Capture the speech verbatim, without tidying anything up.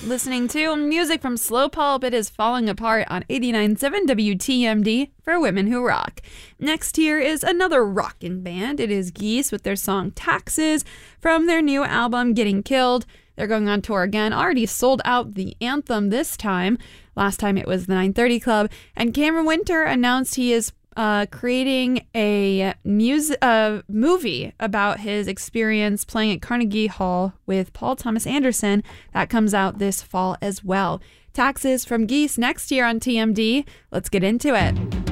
Listening to music from Slow Pulp. It is Falling Apart on eighty-nine point seven W T M D for Women Who Rock. Next here is another rockin' band. It is Geese with their song Taxes from their new album Getting Killed. They're going on tour again. Already sold out the anthem this time. Last time it was the nine thirty Club. And Cameron Winter announced he is uh, creating a music uh, movie about his experience playing at Carnegie Hall with Paul Thomas Anderson. That comes out this fall as well. Taxes from Geese next year on T M D. Let's get into it.